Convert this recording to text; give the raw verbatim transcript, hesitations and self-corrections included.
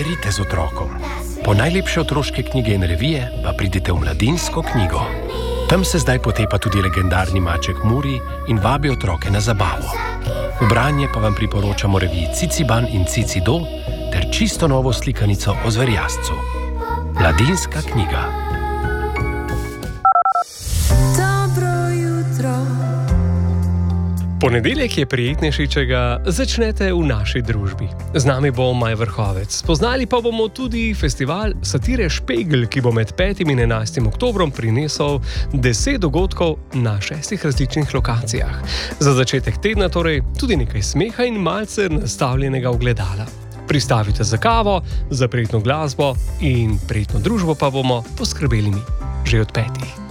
Berite z otrokom. Po najlepše otroške knjige in revije pa pridite v Mladinsko knjigo. Tam se zdaj potepa tudi legendarni maček Muri in vabi otroke na zabavo. V branje pa vam priporočamo reviji Ciciban in Cicido ter čisto novo slikanico o zverjascu. Mladinska knjiga. Ponedeljek je prijetnejši, če ga začnete v naši družbi. Z nami bo Maj Vrhovec. Spoznali pa bomo tudi festival satire Špegl, ki bo med petim in enajstim oktobrom prinesel deset dogodkov na šestih različnih lokacijah. Za začetek tedna torej tudi nekaj smeha in malce nastavljenega ogledala. Pristavite za kavo, za prijetno glasbo in prijetno družbo pa bomo poskrbeli mi že od petih.